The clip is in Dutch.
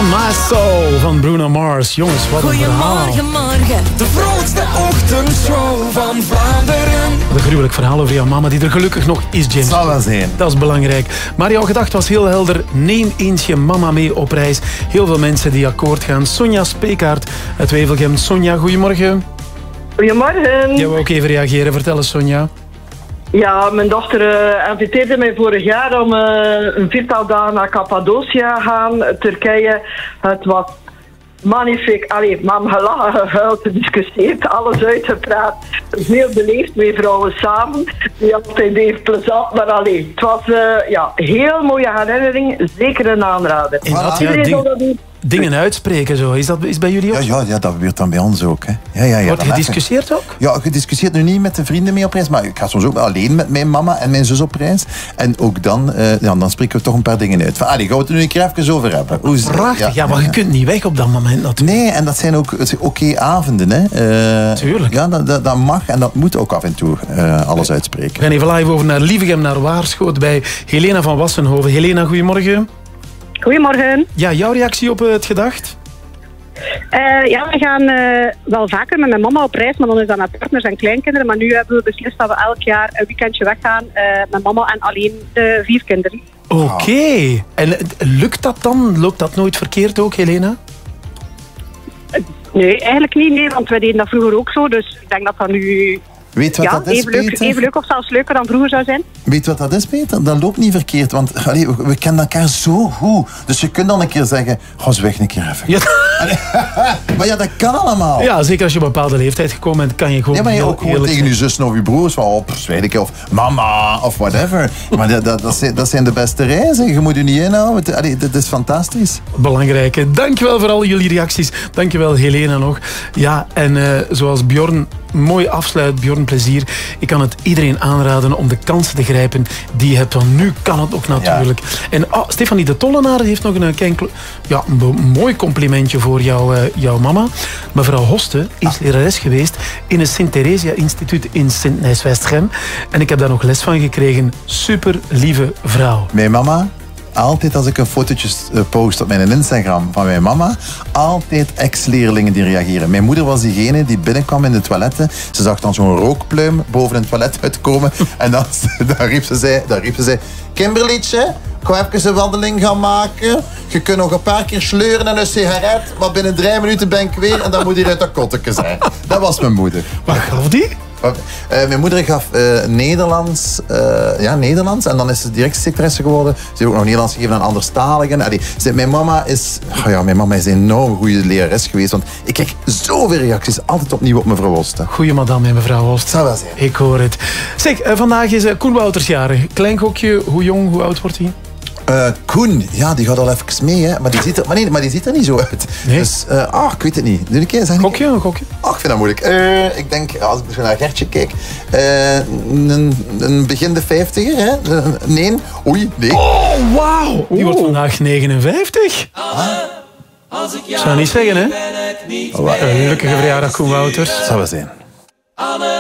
My Soul van Bruno Mars. Jongens, wat een verhaal. Goedemorgen, morgen. De vrolijkste ochtendshow van Vlaanderen. Wat een gruwelijk verhaal over jouw mama, die er gelukkig nog is, James. Zal wel zijn. Dat is belangrijk. Maar jouw gedachte was heel helder. Neem eens je mama mee op reis. Heel veel mensen die akkoord gaan. Sonja Speekaert uit Wevelgem. Sonja, goedemorgen. Goedemorgen. Jij wil ook even reageren. Vertel eens, Sonja. Ja, mijn dochter inviteerde mij vorig jaar om een 4-tal dagen naar Cappadocia te gaan, Turkije. Het was magnifiek. Allee, mam gelachen, gehuild, gediscussieerd, alles uitgepraat. Veel beleefd, twee vrouwen samen. Die altijd even plezant, maar allee, het was heel mooie herinnering. Zeker een aanrader. En dat, Iedereen zal dat doen. dingen uitspreken, zo. Is dat bij jullie ook? Ja, dat gebeurt dan bij ons ook. Hè. Ja, Wordt dan gediscussieerd ook? Ja, gediscussieerd nu niet met de vrienden mee op reis, maar ik ga soms ook alleen met mijn mama en mijn zus op reis. En ook dan spreken we toch een paar dingen uit. Van, gaan we het er nu een keer even over hebben. Prachtig, ja, maar je kunt niet weg op dat moment natuurlijk. Nee, en dat zijn ook oké avonden. Hè. Tuurlijk. Ja, dat mag en dat moet ook af en toe alles uitspreken. We gaan even live over naar Lievegem, naar Waarschoot bij Helena van Wassenhoven. Helena, goedemorgen. Goedemorgen. Ja, jouw reactie op het gedacht? We gaan wel vaker met mijn mama op reis, maar dan is dat met partners en kleinkinderen. Maar nu hebben we beslist dat we elk jaar een weekendje weggaan met mama en alleen de 4 kinderen. Oké. En lukt dat dan? Loopt dat nooit verkeerd ook, Helena? Nee, eigenlijk niet. Nee, want wij deden dat vroeger ook zo. Dus ik denk dat dat nu Weet wat dat is, even leuk of zelfs leuker dan vroeger zou zijn. Weet wat dat is, Peter? Dat loopt niet verkeerd, want we kennen elkaar zo goed. Dus je kunt dan een keer zeggen, ga eens weg een keer even. Ja. Maar ja, dat kan allemaal. Ja, zeker als je op een bepaalde leeftijd gekomen bent, kan je gewoon Ja, maar je ook gewoon tegen zijn. je zus of je broers, of mama, of whatever. Maar dat zijn de beste reizen. Je moet je niet inhouden. Dat is fantastisch. Belangrijk. Dankjewel voor al jullie reacties. Dankjewel, Helena nog. Ja, en zoals Bjorn mooi afsluit, Bjorn Plezier. Ik kan het iedereen aanraden om de kansen te grijpen die je hebt. Want nu kan het ook natuurlijk. Ja. En Stefanie de Tollenaar heeft nog een mooi complimentje voor jouw mama. Mevrouw Hoste is lerares geweest in het Sint-Theresia-instituut in Sint-Nijs-Westgem. En ik heb daar nog les van gekregen. Super lieve vrouw. Mijn mama, altijd als ik een fotootje post op mijn Instagram van mijn mama, altijd ex-leerlingen die reageren. Mijn moeder was diegene die binnenkwam in de toiletten. Ze zag dan zo'n rookpluim boven het toilet uitkomen. En dan riep ze zei, Kimberlietje, ik ga even een wandeling gaan maken. Je kunt nog een paar keer sleuren en een sigaret, maar binnen 3 minuten ben ik weer en dan moet hier uit dat kotteke zijn. Dat was mijn moeder. Wat gaf die? Mijn moeder gaf Nederlands. Nederlands. En dan is ze direct secretaresse geworden. Ze heeft ook nog Nederlands gegeven aan anderstaligen. Mijn mama is een enorm goede lerares geweest. Want ik krijg zoveel reacties altijd opnieuw op mevrouw Hoste. Goeie madame, mevrouw Host. Zou wel zijn. Ik hoor het. Zeg, vandaag is Koen Wouters jarig. Klein gokje, hoe jong, hoe oud wordt hij? Koen, ja, die gaat al even mee, hè. Maar die ziet er niet zo uit. Nee. Dus, ik weet het niet. Doe een keer, zeg Gokje, een gokje. Ik vind dat moeilijk. Ik denk, als ik naar Gertje kijk, een begin de 50er, hè? Nee. Oei, nee. Oh, wauw. Die wordt vandaag 59. Zou niet zeggen, hè? Gelukkige verjaardag, Koen Wouters. Zou wel zijn.